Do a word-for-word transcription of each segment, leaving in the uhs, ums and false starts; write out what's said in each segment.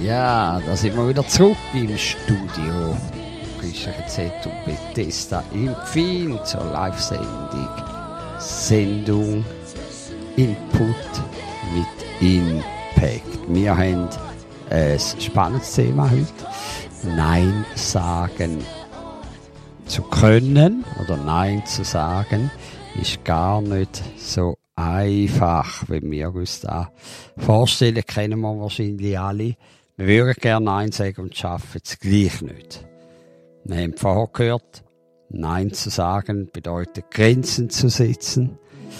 Ja, da sind wir wieder zurück im Studio. Christliche Z und Bethesda im Pfing zur Live-Sendung. Sendung Input mit Impact. Wir haben ein spannendes Thema heute. Nein sagen zu können oder Nein zu sagen ist gar nicht so einfach, wenn wir uns das vorstellen, kennen wir wahrscheinlich alle. Wir würden gerne Nein sagen und schaffen es gleich nicht. Wir haben vorher gehört, Nein zu sagen bedeutet Grenzen zu setzen.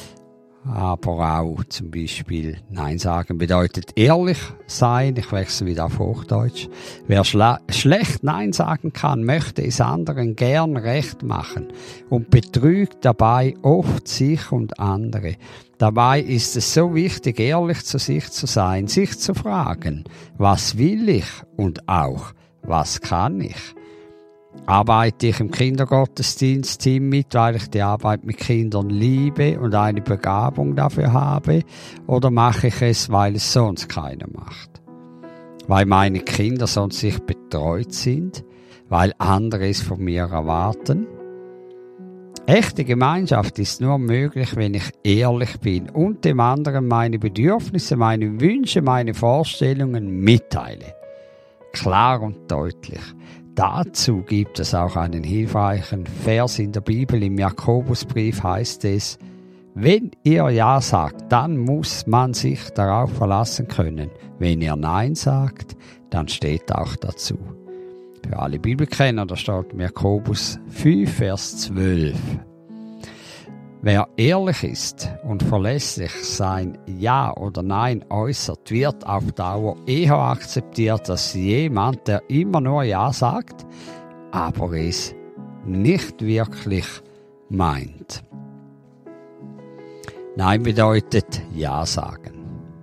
Aber auch zum Beispiel Nein sagen bedeutet ehrlich sein. Ich wechsle wieder auf Hochdeutsch. Wer schle- schlecht Nein sagen kann, möchte es anderen gern recht machen und betrügt dabei oft sich und andere. Dabei ist es so wichtig, ehrlich zu sich zu sein, sich zu fragen, was will ich und auch, was kann ich? Arbeite ich im Kindergottesdienstteam mit, weil ich die Arbeit mit Kindern liebe und eine Begabung dafür habe? Oder mache ich es, weil es sonst keiner macht? Weil meine Kinder sonst nicht betreut sind? Weil andere es von mir erwarten? Echte Gemeinschaft ist nur möglich, wenn ich ehrlich bin und dem anderen meine Bedürfnisse, meine Wünsche, meine Vorstellungen mitteile. Klar und deutlich. Dazu gibt es auch einen hilfreichen Vers in der Bibel. Im Jakobusbrief heißt es, wenn ihr Ja sagt, dann muss man sich darauf verlassen können. Wenn ihr Nein sagt, dann steht auch dazu. Für alle Bibelkenner, da steht im Jakobus fünf, Vers zwölf. Wer ehrlich ist und verlässlich sein Ja oder Nein äußert, wird auf Dauer eher akzeptiert als jemand, der immer nur Ja sagt, aber es nicht wirklich meint. Nein bedeutet Ja sagen.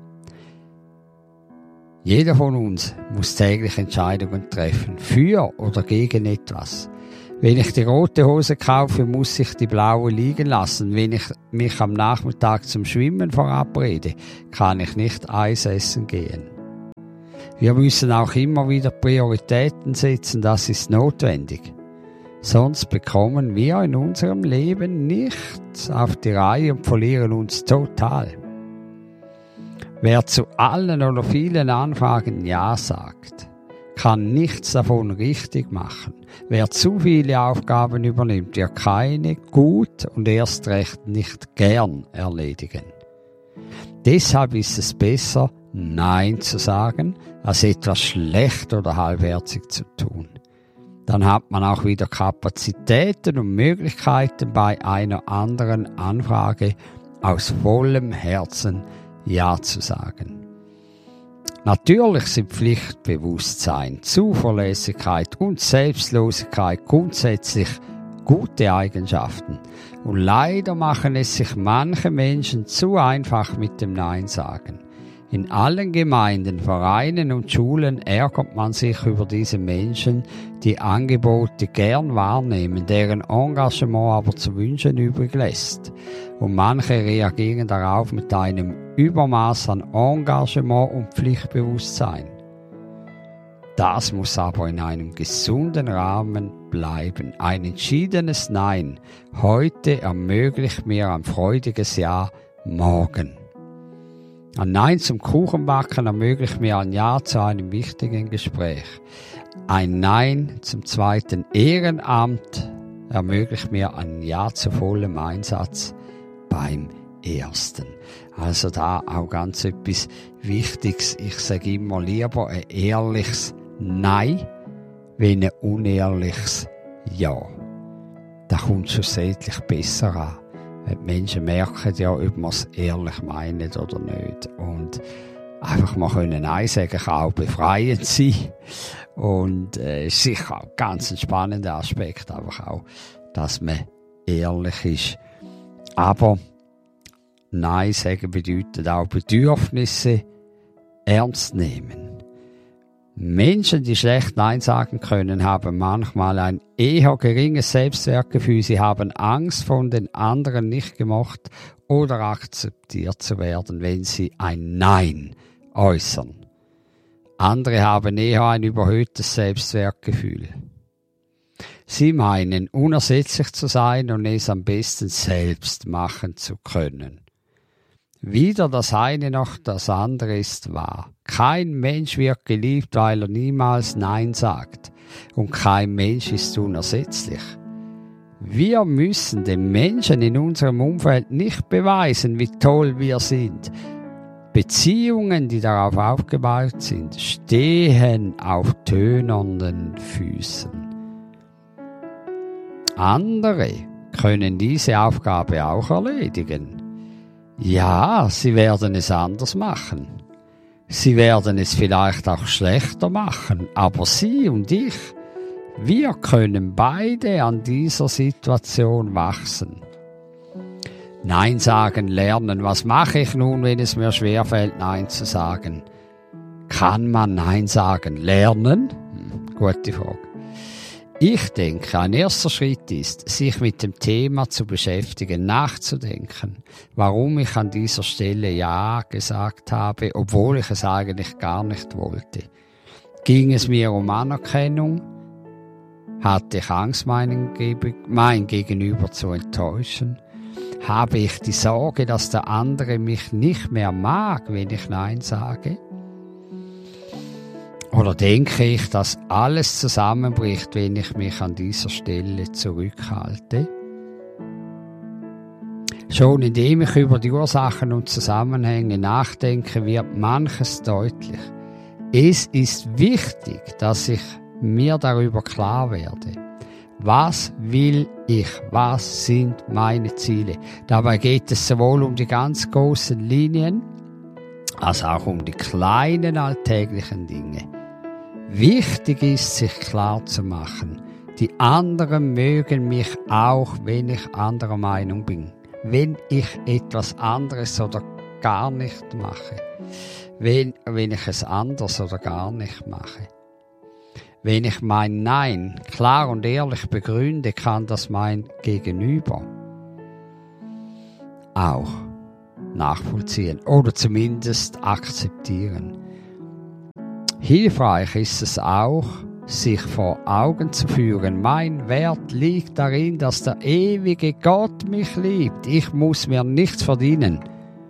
Jeder von uns muss täglich Entscheidungen treffen, für oder gegen etwas. Wenn ich die rote Hose kaufe, muss ich die blaue liegen lassen. Wenn ich mich am Nachmittag zum Schwimmen verabrede, kann ich nicht Eis essen gehen. Wir müssen auch immer wieder Prioritäten setzen, das ist notwendig. Sonst bekommen wir in unserem Leben nichts auf die Reihe und verlieren uns total. Wer zu allen oder vielen Anfragen Ja sagt, kann nichts davon richtig machen. Wer zu viele Aufgaben übernimmt, wird keine gut und erst recht nicht gern erledigen. Deshalb ist es besser, Nein zu sagen, als etwas schlecht oder halbherzig zu tun. Dann hat man auch wieder Kapazitäten und Möglichkeiten, bei einer anderen Anfrage aus vollem Herzen Ja zu sagen. Natürlich sind Pflichtbewusstsein, Zuverlässigkeit und Selbstlosigkeit grundsätzlich gute Eigenschaften. Und leider machen es sich manche Menschen zu einfach mit dem Nein sagen. In allen Gemeinden, Vereinen und Schulen ärgert man sich über diese Menschen, die Angebote gern wahrnehmen, deren Engagement aber zu wünschen übrig lässt. Und manche reagieren darauf mit einem Übermaß an Engagement und Pflichtbewusstsein. Das muss aber in einem gesunden Rahmen bleiben. Ein entschiedenes Nein heute ermöglicht mir ein freudiges Ja morgen. Ein Nein zum Kuchenbacken ermöglicht mir ein Ja zu einem wichtigen Gespräch. Ein Nein zum zweiten Ehrenamt ermöglicht mir ein Ja zu vollem Einsatz beim ersten. Also da auch ganz etwas Wichtiges. Ich sage immer lieber ein ehrliches Nein, wie ein unehrliches Ja. Das kommt schlussendlich besser an. Die Menschen merken ja, ob man es ehrlich meinen oder nicht. Und einfach mal können Nein sagen kann auch befreiend sein. Und es äh, ist sicher auch ganz ein spannender Aspekt, einfach auch, dass man ehrlich ist. Aber Nein sagen bedeutet auch Bedürfnisse ernst nehmen. Menschen, die schlecht Nein sagen können, haben manchmal ein eher geringes Selbstwertgefühl. Sie haben Angst, von den anderen nicht gemocht oder akzeptiert zu werden, wenn sie ein Nein äußern. Andere haben eher ein überhöhtes Selbstwertgefühl. Sie meinen, unersetzlich zu sein und es am besten selbst machen zu können. Weder das eine noch das andere ist wahr. Kein Mensch wird geliebt, weil er niemals Nein sagt. Und kein Mensch ist unersetzlich. Wir müssen den Menschen in unserem Umfeld nicht beweisen, wie toll wir sind. Beziehungen, die darauf aufgebaut sind, stehen auf tönernen Füßen. Andere können diese Aufgabe auch erledigen. Ja, sie werden es anders machen. Sie werden es vielleicht auch schlechter machen, aber Sie und ich, wir können beide an dieser Situation wachsen. Nein sagen lernen. Was mache ich nun, wenn es mir schwerfällt, Nein zu sagen? Kann man Nein sagen lernen? Hm, gute Frage. Ich denke, ein erster Schritt ist, sich mit dem Thema zu beschäftigen, nachzudenken, warum ich an dieser Stelle Ja gesagt habe, obwohl ich es eigentlich gar nicht wollte. Ging es mir um Anerkennung? Hatte ich Angst, meinen, mein Gegenüber zu enttäuschen? Habe ich die Sorge, dass der andere mich nicht mehr mag, wenn ich Nein sage? Oder denke ich, dass alles zusammenbricht, wenn ich mich an dieser Stelle zurückhalte? Schon indem ich über die Ursachen und Zusammenhänge nachdenke, wird manches deutlich. Es ist wichtig, dass ich mir darüber klar werde. Was will ich? Was sind meine Ziele? Dabei geht es sowohl um die ganz großen Linien, als auch um die kleinen alltäglichen Dinge. Wichtig ist, sich klar zu machen, die anderen mögen mich auch, wenn ich anderer Meinung bin. Wenn ich etwas anderes oder gar nicht mache. Wenn, wenn ich es anders oder gar nicht mache. Wenn ich mein Nein klar und ehrlich begründe, kann das mein Gegenüber auch nachvollziehen oder zumindest akzeptieren. Hilfreich ist es auch, sich vor Augen zu führen, mein Wert liegt darin, dass der ewige Gott mich liebt. Ich muss mir nichts verdienen.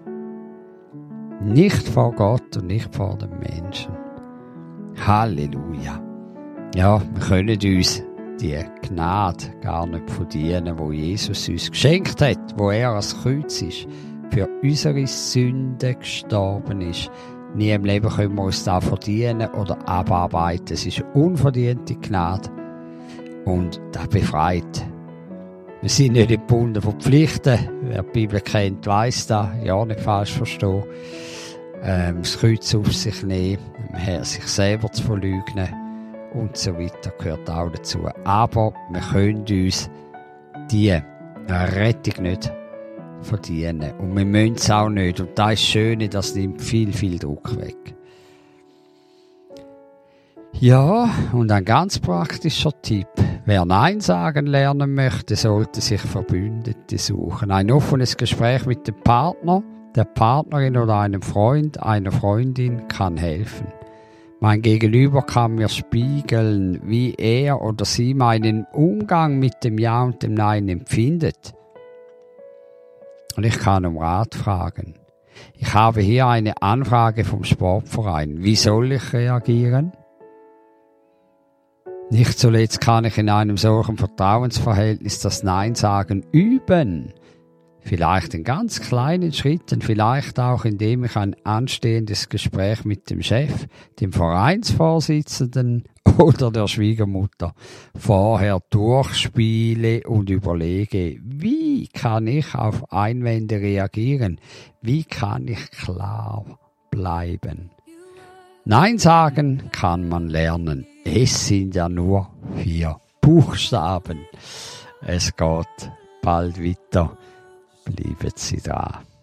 Nicht vor Gott und nicht vor den Menschen. Halleluja. Ja, wir können uns die Gnade gar nicht verdienen, wo Jesus uns geschenkt hat, wo er als Kreuz ist, für unsere Sünden gestorben ist. Nie im Leben können wir uns da verdienen oder abarbeiten. Es ist unverdiente Gnade und das befreit. Wir sind nicht gebunden von Pflichten. Wer die Bibel kennt, weiss das. Ja, nicht falsch verstehen. Ähm, das Kreuz auf sich nehmen, sich selber zu verleugnen und so weiter gehört auch dazu. Aber wir können uns die Rettung nicht verdienen. Und wir müssen es auch nicht. Und das ist das Schöne, das nimmt viel, viel Druck weg. Ja, und ein ganz praktischer Tipp. Wer Nein sagen lernen möchte, sollte sich Verbündete suchen. Ein offenes Gespräch mit dem Partner, der Partnerin oder einem Freund, einer Freundin kann helfen. Mein Gegenüber kann mir spiegeln, wie er oder sie meinen Umgang mit dem Ja und dem Nein empfindet. Und ich kann um Rat fragen. Ich habe hier eine Anfrage vom Sportverein. Wie soll ich reagieren? Nicht zuletzt kann ich in einem solchen Vertrauensverhältnis das Nein sagen üben. Vielleicht in ganz kleinen Schritten, vielleicht auch indem ich ein anstehendes Gespräch mit dem Chef, dem Vereinsvorsitzenden oder der Schwiegermutter vorher durchspiele und überlege, wie kann ich auf Einwände reagieren? Wie kann ich klar bleiben? Nein sagen kann man lernen. Es sind ja nur vier Buchstaben. Es geht bald weiter. Bleiben Sie da.